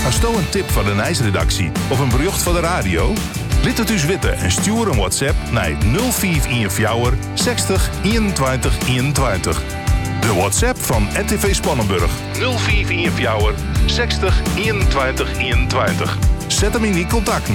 Als je een tip van de NIJs-redactie of een bericht van de radio? Laat het us weten en stuur een WhatsApp naar 0514 60 21 21. De WhatsApp van RTV Spannenburg 0514 60 21 21. Zet hem in die contact